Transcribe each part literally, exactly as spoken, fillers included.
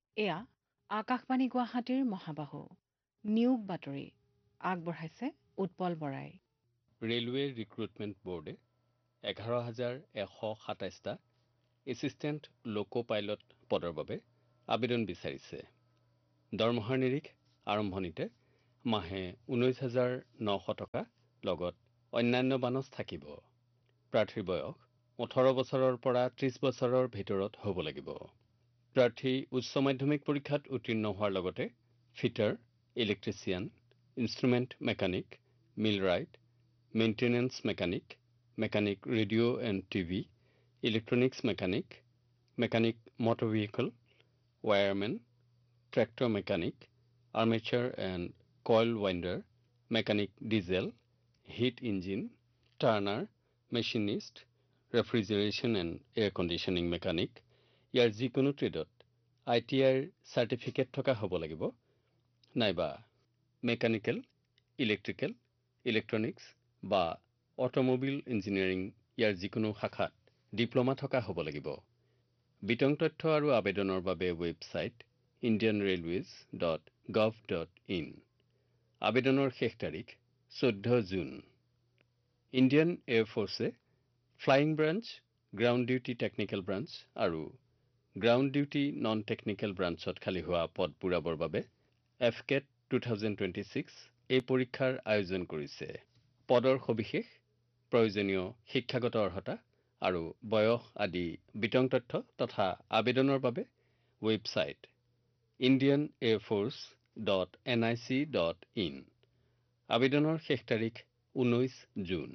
এয়া আকাশবাণী গুৱাহাটীৰ মহাবাহু নিয়োগ বাতৰি আগবঢ়াইছে উৎপল বৰাই। ৰেলৱে ৰিক্ৰুটমেণ্ট বোৰ্ডে এঘাৰ হাজাৰ এশ সাতাইছটা এছিষ্টেণ্ট লোকো পাইলট পদৰ বাবে আবেদন বিচাৰিছে। দৰমহাৰ নিৰিখ আৰম্ভণিতে মাহে ঊনৈছ হাজাৰ নশ টকা লগত অন্যান্য বানচ থাকিব। প্ৰাৰ্থীৰ বয়স ওঠৰ বছৰৰ পৰা ত্ৰিছ বছৰৰ ভিতৰত হ'ব লাগিব। প্ৰাৰ্থী উচ্চ মাধ্যমিক পৰীক্ষাত উত্তীৰ্ণ হোৱাৰ লগতে fitter, electrician, instrument mechanic, মিলৰাইট, maintenance mechanic, mechanic radio' and TV, electronics mechanic, mechanic motor vehicle, wireman, tractor mechanic, armature and coil ৱাইণ্ডাৰ, mechanic diesel, hit engine, turner, machinist, ৰেফ্ৰিজাৰেশ্যন and air conditioning mechanic, ইয়াৰ যিকোনো ট্ৰেডত I T আইৰ certificate থকা হ'ব লাগিব, নাইবা mechanical, electrical, electronics বা অট'মোবিল engineering ইয়াৰ যিকোনো শাখাত diploma থকা হ'ব লাগিব। বিতং তথ্য আৰু আবেদনৰ বাবে website Indian railways dot gov dot in. আবেদনৰ শেষ তাৰিখ চৈধ্য June. Indian এয়াৰফ'ৰ্চে flying branch, ground duty technical branch আৰু গ্ৰাউণ্ড ডিউটি নন টেকনিকেল ব্ৰাঞ্চত খালী হোৱা পদ পূৰাবৰ বাবে এফ কেট টু থাউজেণ্ড টুৱেণ্টি ছিক্স এই পৰীক্ষাৰ আয়োজন কৰিছে। পদৰ সবিশেষ, প্ৰয়োজনীয় শিক্ষাগত অৰ্হতা আৰু বয়স আদি বিতং তথ্য তথা আবেদনৰ বাবে website Indian air force dot N I C dot in. আবেদনৰ শেষ তাৰিখ ঊনৈছ জুন।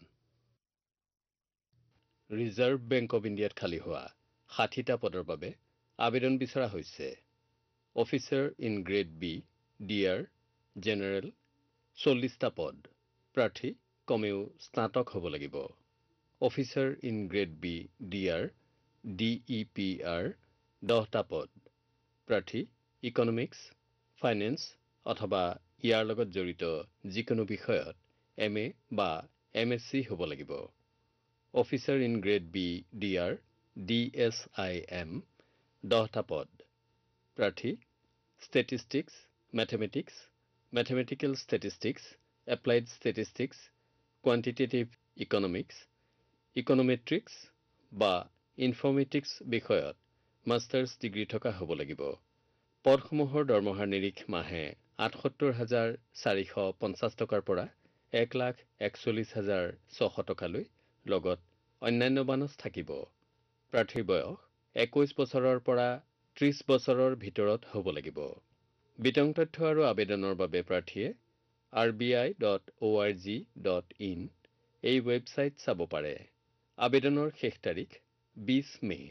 ৰিজাৰ্ভ বেংক অৱ ইণ্ডিয়াত খালী হোৱা ষাঠিটা পদৰ বাবে আবেদন বিচৰা হৈছে। Officer in grade B, DR, general চল্লিছটা পদ। প্ৰাৰ্থী কমেও স্নাতক হ'ব লাগিব। Officer in grade B, DR, D E P R দহটা পদ। প্ৰাৰ্থী ইকনমিক্স, ফাইনেন্স অথবা ইয়াৰ লগত জড়িত যিকোনো বিষয়ত এম এ বা এম এছ চি হ'ব লাগিব। Officer in grade B, DR, D S I am দহটা পদ। প্ৰাৰ্থী statistics, mathematics, mathematical statistics, applied statistics, quantitative economics, ইকনমেট্ৰিক্স বা ইনফৰ্মেটিক্স বিষয়ত মাষ্টাৰ্ছ ডিগ্ৰী থকা হ'ব লাগিব। পদসমূহৰ দৰমহাৰ নিৰিখ মাহে আঠসত্তৰ হাজাৰ চাৰিশ পঞ্চাছ টকাৰ পৰা এক লাখ একচল্লিছ হাজাৰ ছশ টকালৈ লগত অন্যান্য বানচ থাকিব। প্ৰাৰ্থীৰ বয়স একৈছ বছৰৰ পৰা ত্ৰিছ বছৰৰ ভিতৰত হ'ব লাগিব। বিতং তথ্য আৰু আবেদনৰ বাবে প্ৰাৰ্থীয়ে R B I dot O' R G dot in এই ৱেবছাইট চাব পাৰে। আবেদনৰ শেষ তাৰিখ বিছ মে'।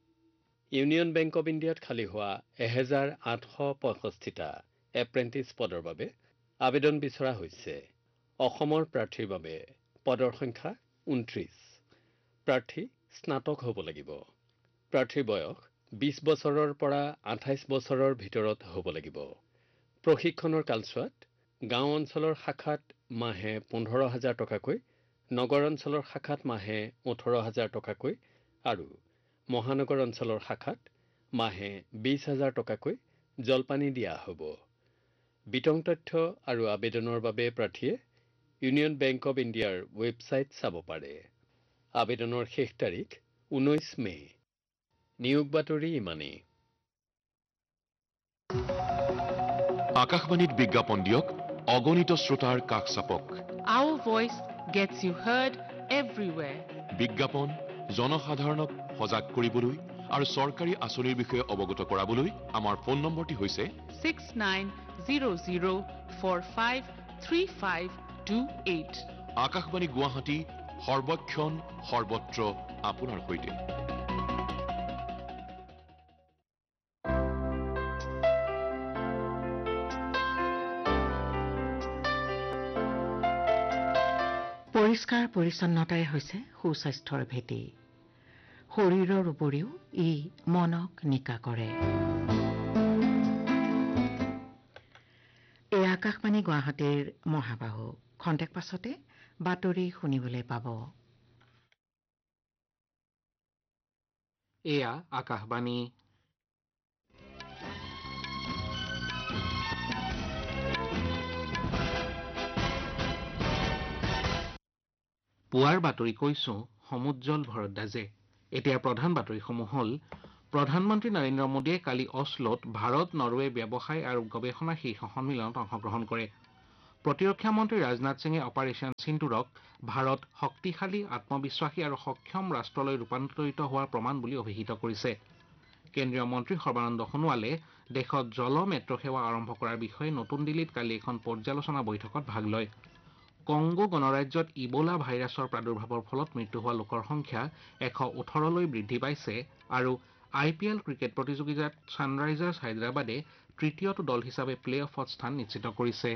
ইউনিয়ন বেংক অৱ ইণ্ডিয়াত খালী হোৱা এহেজাৰ আঠশ পঁয়ষষ্ঠিটা এপ্ৰেণ্টিছ পদৰ বাবে আবেদন বিচৰা হৈছে। অসমৰ প্ৰাৰ্থীৰ বাবে পদৰ সংখ্যা ঊনত্ৰিছ। প্ৰাৰ্থী স্নাতক হ'ব লাগিব। প্ৰাৰ্থীৰ বয়স বিছ বছৰৰ পৰা আঠাইছ বছৰৰ ভিতৰত হ'ব লাগিব। প্ৰশিক্ষণৰ কালছোৱাত গাঁও অঞ্চলৰ শাখাত মাহে পোন্ধৰ হাজাৰ টকাকৈ, নগৰ অঞ্চলৰ শাখাত মাহে ওঠৰ হাজাৰ টকাকৈ আৰু মহানগৰ অঞ্চলৰ শাখাত মাহে বিছ হাজাৰ টকাকৈ জলপানি দিয়া হ'ব। বিতং তথ্য আৰু আবেদনৰ বাবে প্ৰাৰ্থীয়ে ইউনিয়ন বেংক অৱ ইণ্ডিয়াৰ ৱেবছাইট চাব পাৰে। আবেদনৰ শেষ তাৰিখ ঊনৈছ মে'। নিয়োগ বাতৰি ইমানেই। আকাশবাণীত বিজ্ঞাপন দিয়ক, অগণিত শ্ৰোতাৰ কাষ চাপক। Our voice gets you heard everywhere. বিজ্ঞাপন জনসাধাৰণক সজাগ কৰিবলৈ আৰু চৰকাৰী আঁচনিৰ বিষয়ে অৱগত কৰাবলৈ আমাৰ ফোন নম্বৰটি হৈছে six nine zero zero four five three five two eight. Akashvani Guwahati, সৰ্বক্ষণ সৰ্বত্ৰ আপোনাৰ সৈতে। পৰিষ্কাৰ পৰিচ্ছন্নতাই হৈছে সুস্বাস্থ্যৰ ভেটি। শৰীৰৰ উপৰিও ই মনক নিকা কৰে। এই আকাশবাণী গুৱাহাটীৰ মহাবাহু। খন্তেক পাছতে বাতৰি শুনিবলৈ পাব। এয়া আকাশবাণী। পুৱাৰ বাতৰি কৈছো সমুজ্জ্বল ভৰদ্বাজে। এতিয়া প্ৰধান বাতৰিসমূহ হ'ল প্ৰধানমন্ত্ৰী নৰেন্দ্ৰ মোদীয়ে কালি অছলোত ভাৰত নৰৱে ব্যৱসায় আৰু গৱেষণা শীৰ্ষ সন্মিলনত অংশগ্ৰহণ কৰে। প্ৰতিৰক্ষা মন্ত্ৰী ৰাজনাথ সিঙে অপাৰেশ্যন সিন্দুৰক ভাৰত শক্তিশালী আত্মবিশ্বাসী আৰু সক্ষম ৰাষ্ট্ৰলৈ ৰূপান্তৰিত হোৱাৰ প্ৰমাণ বুলি অভিহিত কৰিছে। কেন্দ্ৰীয় মন্ত্ৰী সৰ্বানন্দ সোণোৱালে দেশত জল মেট্ৰ সেৱা আৰম্ভ কৰাৰ বিষয়ে নতুন দিল্লীত কালি এখন পৰ্যালোচনা বৈঠকত ভাগ লয়। কংগো গণৰাজ্যত ইবোলা ভাইৰাছৰ প্ৰাদুৰ্ভাৱৰ ফলত মৃত্যু হোৱা লোকৰ সংখ্যা এশ ওঠৰলৈ বৃদ্ধি পাইছে আৰু আই পি এল ক্ৰিকেট প্ৰতিযোগিতাত ছানৰাইজাৰ্ছ হায়দৰাবাদে তৃতীয়টো দল হিচাপে প্লে অফত স্থান নিশ্চিত কৰিছে।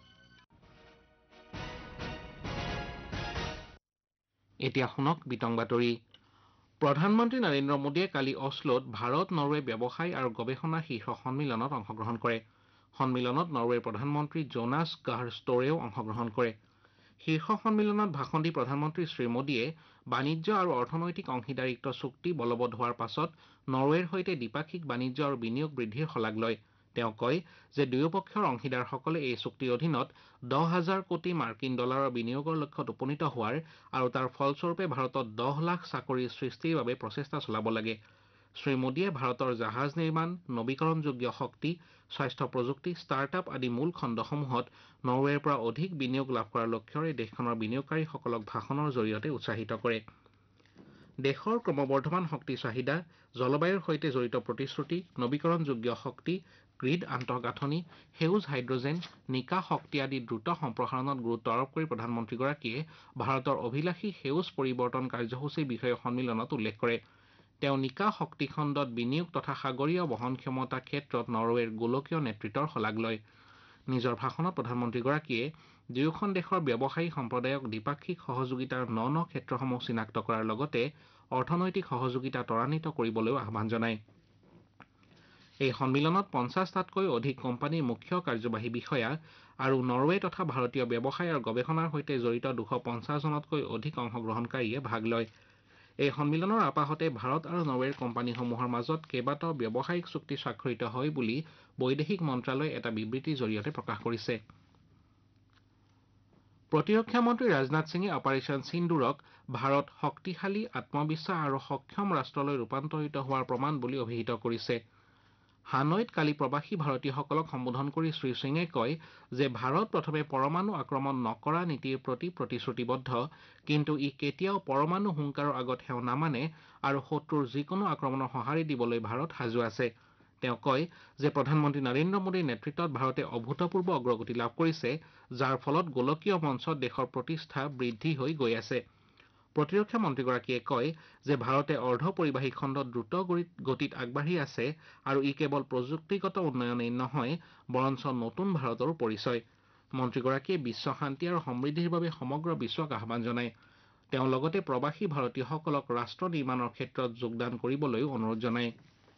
এতিয়া শুনক বিতং বাতৰি। প্ৰধানমন্ত্ৰী নৰেন্দ্ৰ মোদীয়ে কালি অছলোত ভাৰত নৰৱে ব্যৱসায় আৰু গৱেষণা শীৰ্ষ সন্মিলনত অংশগ্ৰহণ কৰে। সন্মিলনত নৰৱেৰ প্ৰধানমন্ত্ৰী জোনাছ গাৰ ষ্টৰেও অংশগ্ৰহণ কৰে। শীৰ্ষ সন্মিলনত ভাষণ দি প্ৰধানমন্ত্ৰী শ্ৰীমোদীয়ে বাণিজ্য আৰু অৰ্থনৈতিক অংশীদাৰিত্ব চুক্তি বলবৎ হোৱাৰ পাছত নৰৱেৰ সৈতে দ্বিপাক্ষিক বাণিজ্য আৰু বিনিয়োগ বৃদ্ধিৰ শলাগ লয়। তেওঁ কয় যে দুয়োপক্ষৰ অংশীদাৰসকলে এই চুক্তিৰ অধীনত দহ হাজাৰ কোটি মাৰ্কিন ডলাৰৰ বিনিয়োগৰ লক্ষ্যত উপনীত হোৱাৰ আৰু তাৰ ফলস্বৰূপে ভাৰতত দহ লাখ চাকৰিৰ সৃষ্টিৰ বাবে প্ৰচেষ্টা চলাব লাগে। শ্ৰীমোদীয়ে ভাৰতৰ জাহাজ নিৰ্মাণ, নৱীকৰণযোগ্য শক্তি, স্বাস্থ্য প্ৰযুক্তি, ষ্টাৰ্টআপ আদি মূল খণ্ডসমূহত নৰৱেৰ পৰা অধিক বিনিয়োগ লাভ কৰাৰ লক্ষ্যৰে দেশখনৰ বিনিয়োগকাৰীসকলক ভাষণৰ জৰিয়তে উৎসাহিত কৰে। দেশৰ ক্ৰমবৰ্ধমান শক্তি চাহিদা, জলবায়ুৰ সৈতে জড়িত প্ৰতিশ্ৰুতি, নৱীকৰণযোগ্য শক্তি, গ্ৰীড আন্তঃগাঁথনি, সেউজ হাইড্ৰজেন, নিকা শক্তি আদি দ্ৰুত সম্প্ৰসাৰণত গুৰুত্ব আৰোপ কৰি প্ৰধানমন্ত্ৰীগৰাকীয়ে ভাৰতৰ অভিলাষী সেউজ পৰিৱৰ্তন কাৰ্যসূচীৰ বিষয়ে সন্মিলনত উল্লেখ কৰে। তেওঁ নিকা শক্তি খণ্ডত বিনিয়োগ তথা সাগৰীয় বহনক্ষমতা ক্ষেত্ৰত নৰৱেৰ গোলকীয় নেতৃত্বৰ শলাগ লয়। নিজৰ ভাষণত প্ৰধানমন্ত্ৰীগৰাকীয়ে দুয়োখন দেশৰ ব্যৱসায়ী সম্প্ৰদায়ক দ্বিপাক্ষিক সহযোগিতাৰ ন ন ক্ষেত্ৰসমূহ চিনাক্ত কৰাৰ লগতে অৰ্থনৈতিক সহযোগিতা ত্বৰান্বিত কৰিবলৈও আহ্বান জনায়। এই সন্মিলনত পঞ্চাছটাতকৈ অধিক কোম্পানীৰ মুখ্য কাৰ্যবাহী বিষয়া আৰু নৰৱে তথা ভাৰতীয় ব্যৱসায় আৰু গৱেষণাৰ সৈতে জড়িত দুশ পঞ্চাছ জনতকৈ অধিক অংশগ্ৰহণকাৰীয়ে ভাগ লয়। এই সন্মিলনৰ আপাহতে ভাৰত আৰু নৰৱেৰ কোম্পানীসমূহৰ মাজত কেইবাটাও ব্যৱসায়িক চুক্তি স্বাক্ষৰিত হয় বুলি বৈদেশিক মন্ত্ৰালয়ে এটা বিবৃতিৰ জৰিয়তে প্ৰকাশ কৰিছে। প্ৰতিৰক্ষা মন্ত্ৰী ৰাজনাথ সিঙে অপাৰেশ্যন সিন্দুৰক ভাৰত শক্তিশালী আত্মবিশ্বাস আৰু সক্ষম ৰাষ্ট্ৰলৈ ৰূপান্তৰিত হোৱাৰ প্ৰমাণ বুলি অভিহিত কৰিছে। হানৈত কালি প্ৰৱাসী ভাৰতীয়সকলক সম্বোধন কৰি শ্ৰীসিঙে কয় যে ভাৰত প্ৰথমে পৰমাণু আক্ৰমণ নকৰা নীতিৰ প্ৰতি প্ৰতিশ্ৰুতিবদ্ধ, কিন্তু ই কেতিয়াও পৰমাণু হুংকাৰৰ আগত সেও নামানে আৰু শত্ৰুৰ যিকোনো আক্ৰমণৰ সঁহাৰি দিবলৈ ভাৰত সাজু আছে। তেওঁ কয় যে প্ৰধানমন্ত্ৰী নৰেন্দ্ৰ মোদীৰ নেতৃত্বত ভাৰতে অভূতপূৰ্ব অগ্ৰগতি লাভ কৰিছে, যাৰ ফলত গোলকীয় মঞ্চত দেশৰ প্ৰতিষ্ঠা বৃদ্ধি হৈ গৈ আছে। প্ৰতিৰক্ষা মন্ত্ৰীগৰাকীয়ে কয় যে ভাৰতে অৰ্ধ পৰিবাহী খণ্ডত দ্ৰুত গতিত আগবাঢ়ি আছে আৰু ই কেৱল প্ৰযুক্তিগত উন্নয়নেই নহয়, বৰঞ্চ নতুন ভাৰতৰো পৰিচয়। মন্ত্ৰীগৰাকীয়ে বিশ্ব শান্তি আৰু সমৃদ্ধিৰ বাবে সমগ্ৰ বিশ্বক আহ্বান জনায়। তেওঁ লগতে প্ৰৱাসী ভাৰতীয়সকলক ৰাষ্ট্ৰ নিৰ্মাণৰ ক্ষেত্ৰত যোগদান কৰিবলৈও অনুৰোধ জনায়।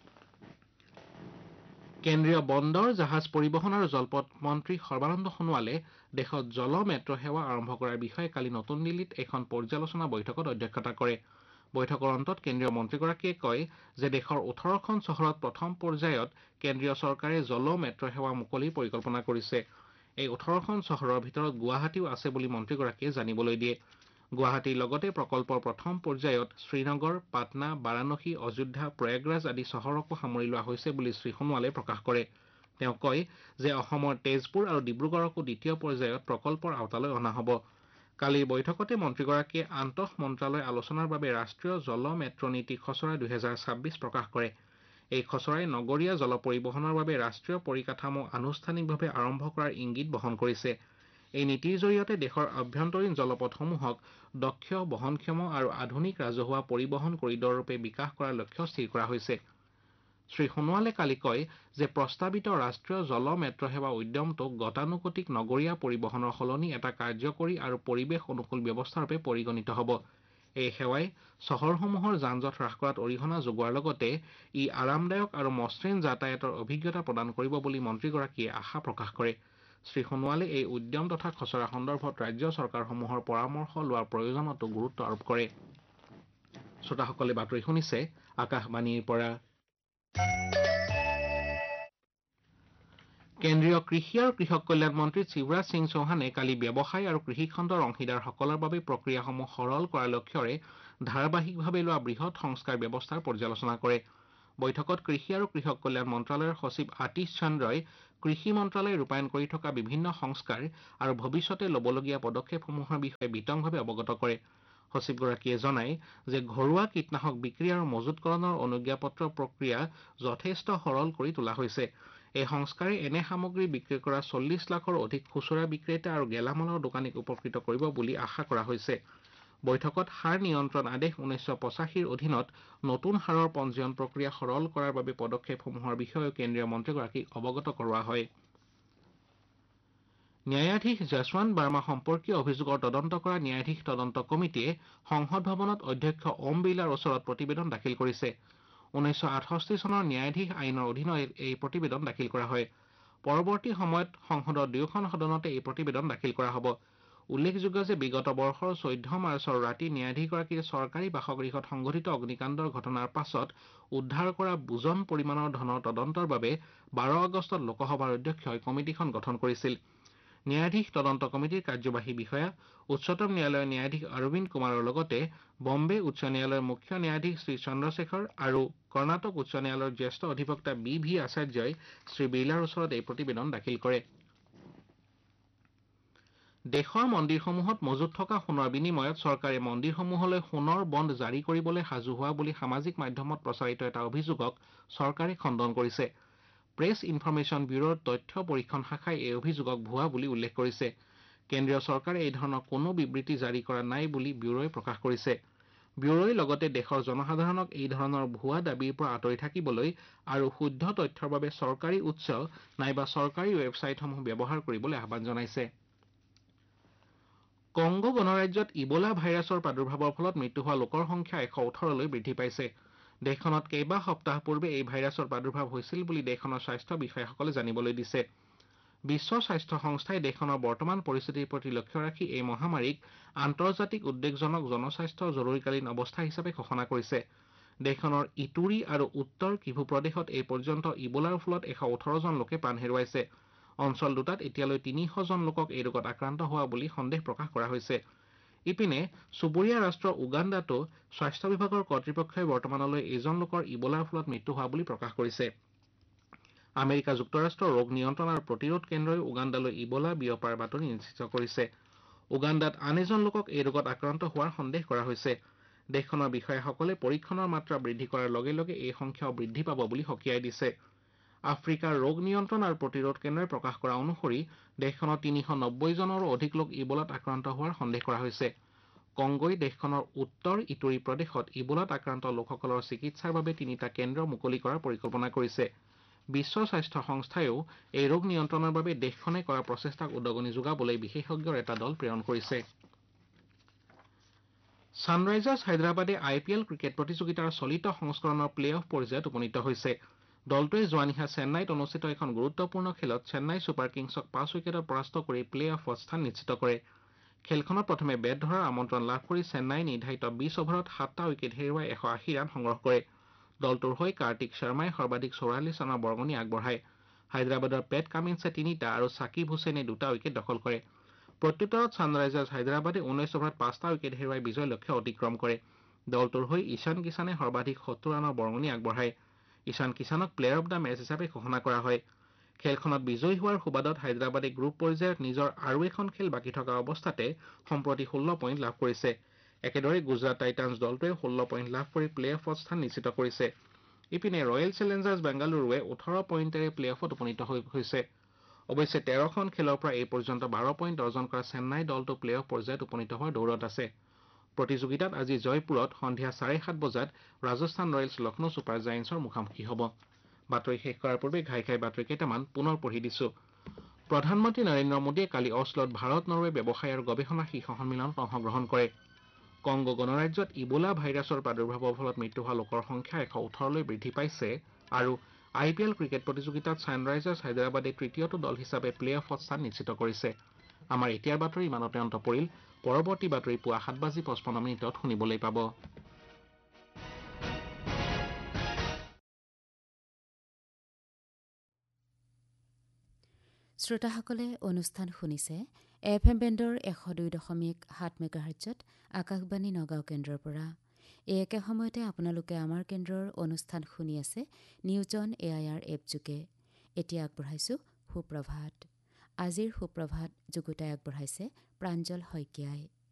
কেন্দ্ৰীয় বন্দৰ, জাহাজ পৰিবহণ আৰু জলপথ মন্ত্ৰী সৰ্বানন্দ সোণোৱালে দেশত জল মেট্ৰ সেৱা আৰম্ভ কৰাৰ বিষয়ে কালি নতুন দিল্লীত এখন পৰ্যালোচনা বৈঠকত অধ্যক্ষতা কৰে। বৈঠকৰ অন্তত কেন্দ্ৰীয় মন্ত্ৰীগৰাকীয়ে কয় যে দেশৰ ওঠৰখন চহৰত প্ৰথম পৰ্যায়ত কেন্দ্ৰীয় চৰকাৰে জল মেট্ৰ সেৱা মুকলিৰ পৰিকল্পনা কৰিছে। এই ওঠৰখন চহৰৰ ভিতৰত গুৱাহাটীও আছে বুলি মন্ত্ৰীগৰাকীয়ে জানিবলৈ দিয়ে। গুৱাহাটীৰ লগতে প্ৰকল্পৰ প্ৰথম পৰ্যায়ত শ্ৰীনগৰ, পাটনা, বাৰাণসী, অযোধ্যা, প্ৰয়াগৰাজ আদি চহৰকো সামৰি লোৱা হৈছে বুলি শ্ৰীসোণোৱালে প্ৰকাশ কৰে। তেওঁ কয় যে অসমৰ তেজপুৰ আৰু ডিব্ৰুগড়কো দ্বিতীয় পৰ্যায়ত প্ৰকল্পৰ আওতালৈ অনা হ'ব। কালিৰ বৈঠকতে মন্ত্ৰীগৰাকীয়ে আন্তঃ মন্ত্ৰালয় আলোচনাৰ বাবে ৰাষ্ট্ৰীয় জল মেট্ৰ নীতি খচৰা দুহেজাৰ ছাব্বিছ প্ৰকাশ কৰে। এই খচৰাই নগৰীয়া জল পৰিবহণৰ বাবে ৰাষ্ট্ৰীয় পৰিকাঠামো আনুষ্ঠানিকভাৱে আৰম্ভ কৰাৰ ইংগিত বহন কৰিছে। এই নীতিৰ জৰিয়তে দেশৰ আভ্যন্তৰীণ জলপথসমূহক দক্ষ, বহনক্ষম আৰু আধুনিক ৰাজহুৱা পৰিবহণ কৰিডৰ ৰূপে বিকাশ কৰাৰ লক্ষ্য স্থিৰ কৰা হৈছে। শ্ৰীসোণোৱালে কালি কয় যে প্ৰস্তাৱিত ৰাষ্ট্ৰীয় জল মেট্ৰ সেৱা উদ্যমটোক গতানুগতিক নগৰীয়া পৰিবহণৰ সলনি এটা কাৰ্যকৰী আৰু পৰিৱেশ অনুকূল ব্যৱস্থাৰূপে পৰিগণিত হ'ব। এই সেৱাই চহৰসমূহৰ যান-জঁট হ্ৰাস কৰাত অৰিহণা যোগোৱাৰ লগতে ই আৰামদায়ক আৰু মসৃণ যাতায়াতৰ অভিজ্ঞতা প্ৰদান কৰিব বুলি মন্ত্ৰীগৰাকীয়ে আশা প্ৰকাশ কৰে। শ্ৰীসোণোৱালে এই উদ্যম তথা খচৰা সন্দৰ্ভত ৰাজ্য চৰকাৰসমূহৰ পৰামৰ্শ লোৱাৰ প্ৰয়োজনতো গুৰুত্ব আৰোপ কৰে। শ্ৰোতাসকলে বাতৰি শুনিছে আকাশবাণীৰ পৰা। কেন্দ্ৰীয় কৃষি আৰু কৃষক কল্যাণ মন্ত্ৰী শিৱৰাজ সিং চৌহানে কালি ব্যৱসায় আৰু কৃষি খণ্ডৰ অংশীদাৰসকলৰ বাবে প্ৰক্ৰিয়াসমূহ সৰল কৰাৰ লক্ষ্যৰে ধাৰাবাহিকভাৱে লোৱা বৃহৎ সংস্কাৰ ব্যৱস্থাৰ পৰ্যালোচনা কৰে। বৈঠকত কৃষি আৰু কৃষক কল্যাণ মন্ত্ৰালয়ৰ সচিব আতিশ চন্দ্ৰই কৃষি মন্ত্ৰালয়ে ৰূপায়ণ কৰি থকা বিভিন্ন সংস্কাৰ আৰু ভৱিষ্যতে ল'বলগীয়া পদক্ষেপসমূহৰ বিষয়ে বিতংভাৱে অৱগত কৰে। সচিবগৰাকীয়ে জনায় যে ঘৰুৱা কীটনাশক বিক্ৰী আৰু মজুতকৰণৰ অনুজ্ঞাপত্ৰ প্ৰক্ৰিয়া যথেষ্ট সৰল কৰি তোলা হৈছে। এই সংস্কাৰে এনে সামগ্ৰী বিক্ৰী কৰা চল্লিছ লাখৰ অধিক খুচুৰা বিক্ৰেতা আৰু গেলামালৰ দোকানীক উপকৃত কৰিব বুলি আশা কৰা হৈছে। বৈঠকত সাৰ নিয়ন্ত্ৰণ আদেশ ঊনৈছশ পঁচাশীৰ অধীনত নতুন সাৰৰ পঞ্জীয়ন প্ৰক্ৰিয়া সৰল কৰাৰ বাবে পদক্ষেপসমূহৰ বিষয়েও কেন্দ্ৰীয় মন্ত্ৰীগৰাকীক অৱগত কৰোৱা হয়। ন্যায়াধীশ যশৱন্ত বাৰ্মা সম্পৰ্কীয় অভিযোগৰ তদন্ত কৰা ন্যায়াধীশ তদন্ত কমিটিয়ে সংসদ ভৱনত অধ্যক্ষ ওম বিৰলাৰ ওচৰত প্ৰতিবেদন দাখিল কৰিছে। ঊনৈছশ আঠষষ্ঠি চনৰ ন্যায়াধীশ আইনৰ অধীনত এই প্ৰতিবেদন দাখিল কৰা হয়। পৰৱৰ্তী সময়ত সংসদৰ দুয়োখন সদনতে এই প্ৰতিবেদন দাখিল কৰা হ'ব। উল্লেখযোগ্য যে বিগত বৰ্ষৰ চৈধ্য মাৰ্চৰ ৰাতি ন্যায়াধীশগৰাকীয়ে চৰকাৰী বাসগৃহত সংঘটিত অগ্নিকাণ্ডৰ ঘটনাৰ পাছত উদ্ধাৰ কৰা বুজন পৰিমাণৰ ধনৰ তদন্তৰ বাবে বাৰ আগষ্টত লোকসভাৰ অধ্যক্ষই কমিটিখন গঠন কৰিছিল। ন্যায়াধীশ তদন্ত কমিটিৰ কাৰ্যবাহী বিষয়া উচ্চতম ন্যায়ালয়ৰ ন্যায়াধীশ অৰবিন্দ কুমাৰৰ লগতে বম্বে উচ্চ ন্যায়ালয়ৰ মুখ্য ন্যায়াধীশ শ্ৰী চন্দ্ৰশেখৰ আৰু কৰ্ণাটক উচ্চ ন্যায়ালয়ৰ জ্যেষ্ঠ অধিবক্তা বি ভি আচাৰ্যই শ্ৰী বিৰলাৰ ওচৰত এই প্ৰতিবেদন দাখিল কৰে। দেশৰ মন্দিৰসমূহত মজুত থকা সোণৰ বিনিময়ত চৰকাৰে মন্দিৰসমূহলৈ সোণৰ বণ্ড জাৰি কৰিবলৈ সাজু হোৱা বুলি সামাজিক মাধ্যমত প্ৰচাৰিত এটা অভিযোগক চৰকাৰে খণ্ডন কৰিছে। প্ৰেছ ইনফৰমেশ্যন ব্যুৰোৰ তথ্য পৰীক্ষণ শাখাই এই অভিযোগক ভুৱা বুলি উল্লেখ কৰিছে। কেন্দ্ৰীয় চৰকাৰে এই ধৰণৰ কোনো বিবৃতি জাৰি কৰা নাই বুলি ব্যুৰোই প্ৰকাশ কৰিছে। ব্যুৰোই লগতে দেশৰ জনসাধাৰণক এই ধৰণৰ ভুৱা দাবীৰ পৰা আঁতৰি থাকিবলৈ আৰু শুদ্ধ তথ্যৰ বাবে চৰকাৰী উৎস নাইবা চৰকাৰী ৱেবছাইটসমূহ ব্যৱহাৰ কৰিবলৈ আহ্বান জনাইছে। কংগো গণৰাজ্যত ইবোলা ভাইৰাছৰ প্ৰাদুৰ্ভাৱৰ ফলত মৃত্যু হোৱা লোকৰ সংখ্যা এশ ওঠৰলৈ বৃদ্ধি পাইছে। দেশখনত কেইবা সপ্তাহ পূৰ্বে এই ভাইৰাছৰ প্ৰাদুৰ্ভাৱ হৈছিল বুলি দেশখনৰ স্বাস্থ্য বিষয়াসকলে জানিবলৈ দিছে। বিশ্ব স্বাস্থ্য সংস্থাই দেশখনৰ বৰ্তমান পৰিস্থিতিৰ প্ৰতি লক্ষ্য ৰাখি এই মহামাৰীক আন্তৰ্জাতিক উদ্বেগজনক জনস্বাস্থ্য জৰুৰীকালীন অৱস্থা হিচাপে ঘোষণা কৰিছে। দেশখনৰ ইটুৰি আৰু উত্তৰ কিভু প্ৰদেশত এই পৰ্যন্ত ইবোলাৰ ফলত এশ ওঠৰ জন লোকে প্ৰাণ হেৰুৱাইছে। অঞ্চল দুটাত এতিয়ালৈ তিনিশ জন লোকক এই ৰোগত আক্ৰান্ত হোৱা বুলি সন্দেহ প্ৰকাশ কৰা হৈছে। ইপিনে চুবুৰীয়া ৰাষ্ট্ৰ উগাণ্ডাতো স্বাস্থ্য বিভাগৰ কৰ্তৃপক্ষই বৰ্তমানলৈ এজন লোকৰ ইবোলাৰ ফলত মৃত্যু হোৱা বুলি প্ৰকাশ কৰিছে। আমেৰিকা যুক্তৰাষ্ট্ৰৰ ৰোগ নিয়ন্ত্ৰণ আৰু প্ৰতিৰোধ কেন্দ্ৰই উগাণ্ডালৈ ইবোলা বিয়পাৰ বাতৰি নিশ্চিত কৰিছে। উগাণ্ডাত আন এজন লোকক এই ৰোগত আক্ৰান্ত হোৱাৰ সন্দেহ কৰা হৈছে। দেশখনৰ বিষয়াসকলে পৰীক্ষণৰ মাত্ৰা বৃদ্ধি কৰাৰ লগে লগে এই সংখ্যাও বৃদ্ধি পাব বুলি সকীয়াই দিছে। আফ্ৰিকাৰ ৰোগ নিয়ন্ত্ৰণ আৰু প্ৰতিৰোধ কেন্দ্ৰই প্ৰকাশ কৰা অনুসৰি দেশখনৰ তিনিশ নব্বৈ জনৰো অধিক লোক ইবোলাত আক্ৰান্ত হোৱাৰ সন্দেহ কৰা হৈছে। কংগোই দেশখনৰ উত্তৰ ইটুৰি প্ৰদেশত ইবোলাত আক্ৰান্ত লোকসকলৰ চিকিৎসাৰ বাবে তিনিটা কেন্দ্ৰ মুকলি কৰাৰ পৰিকল্পনা কৰিছে। বিশ্ব স্বাস্থ্য সংস্থাইও এই ৰোগ নিয়ন্ত্ৰণৰ বাবে দেশখনে কৰা প্ৰচেষ্টাক উদগনি যোগাবলৈ বিশেষজ্ঞৰ এটা দল প্ৰেৰণ কৰিছে। ছানৰাইজাৰ্ছ হায়দৰাবাদে আই পি এল ক্ৰিকেট প্ৰতিযোগিতাৰ চলিত সংস্কৰণৰ প্লে অফ পৰ্যায়ত উপনীত হৈছে। দলটোৱে যোৱা নিশা চেন্নাইত অনুষ্ঠিত এখন গুৰুত্বপূৰ্ণ খেলত চেন্নাই ছুপাৰ কিংছক পাঁচ উইকেটত পৰাস্ত কৰি প্লে অফত স্থান নিশ্চিত কৰে। খেলখনত প্ৰথমে বেট ধৰাৰ আমন্ত্ৰণ লাভ কৰি চেন্নাই নিৰ্ধাৰিত বিশ অভাৰত সাতটা উইকেট হেৰুৱাই এশ আশী ৰান সংগ্ৰহ কৰে। দলটোৰ হৈ কাৰ্তিক শৰ্মাই সৰ্বাধিক চৌৰাল্লিছ ৰানৰ বৰঙণি আগবঢ়ায়। হায়দৰাবাদৰ পেট কামিন্সে তিনিটা আৰু ছাকিব হুছেইনে দুটা উইকেট দখল কৰে। প্ৰত্যুত্তৰত ছানৰাইজাৰ্ছ হায়দৰাবাদে ঊনৈছ অভাৰত পাঁচটা উইকেট হেৰুৱাই বিজয় লক্ষ্য অতিক্ৰম কৰে। দলটোৰ হৈ ঈশান কিষানে সৰ্বাধিক সত্তৰ ৰানৰ বৰঙণি আগবঢ়ায়। ঈশান কিষানক প্লেয়াৰ অব দ্য মেচ হিচাপে ঘোষণা কৰা হয়। খেলখনত বিজয়ী হোৱাৰ সুবাদত হায়দৰাবাদে গ্ৰুপ পৰ্যায়ত নিজৰ আৰু এখন খেল বাকী থকা অৱস্থাতে সম্প্ৰতি ষোল্ল পইণ্ট লাভ কৰিছে। একেদৰে গুজৰাট টাইটান্ছ দলটোৱে ষোল্ল পইণ্ট লাভ কৰি প্লে অফত স্থান নিশ্চিত কৰিছে। ইপিনে ৰয়েল চেলেঞ্জাৰ্ছ বেংগালুৰুৱে ওঠৰ পইণ্টেৰে প্লে অফত উপনীত হৈছে। অৱশ্যে তেৰখন খেলৰ পৰা এই পৰ্যন্ত বাৰ পইণ্ট অৰ্জন কৰা চেন্নাই দলটো প্লে অফ পৰ্যায়ত উপনীত হোৱাৰ দৌৰত আছে। প্ৰতিযোগিতাত আজি জয়পুৰত সন্ধিয়া চাৰে সাত বজাত ৰাজস্থান ৰয়েলছ লক্ষ্ণৌ ছুপাৰ জায়েণ্টছৰ মুখামুখি হ'ব। বাতৰি শেষ কৰাৰ পূৰ্বে ঘাই ঘাই বাতৰি কেইটামান পুনৰ পঢ়ি দিছো। প্ৰধানমন্ত্ৰী নৰেন্দ্ৰ মোদীয়ে কালি অছলোত ভাৰত নৰৱে ব্যৱসায় আৰু গৱেষণা শীৰ্ষ সন্মিলনত অংশগ্ৰহণ কৰে। কংগো গণৰাজ্যত ইবোলা ভাইৰাছৰ প্ৰাদুৰ্ভাৱৰ ফলত মৃত্যু হোৱা লোকৰ সংখ্যা এশ ওঠৰলৈ বৃদ্ধি পাইছে আৰু আই পি এল ক্ৰিকেট প্ৰতিযোগিতাত ছানৰাইজাৰ্ছ হায়দৰাবাদে তৃতীয়টো দল হিচাপে প্লে অফত স্থান নিশ্চিত কৰিছে। আমাৰ এতিয়াৰ বাতৰি ইমানতে অন্ত পৰিল। পৰৱৰ্তী বাতৰি পুৱা সাত বাজি পঁচপন্ন মিনিটত শুনিবলৈ পাব। শ্ৰোতাসকলে অনুষ্ঠান শুনিছে এফ এম বেণ্ডৰ এশ দুই দশমিক সাত মেগাহাৰ্টছত আকাশবাণী নগাঁও কেন্দ্ৰৰ পৰা। এই একে সময়তে আপোনালোকে আমাৰ কেন্দ্ৰৰ অনুষ্ঠান শুনি আছে নিউজন এ আই আৰ এপযোগে। এতিয়া আগবঢ়াইছোঁ সুপ্ৰভাত। আজিৰ সুপ্ৰভাত যুগুতাই আগবঢ়াইছে প্ৰাঞ্জল শইকীয়াই।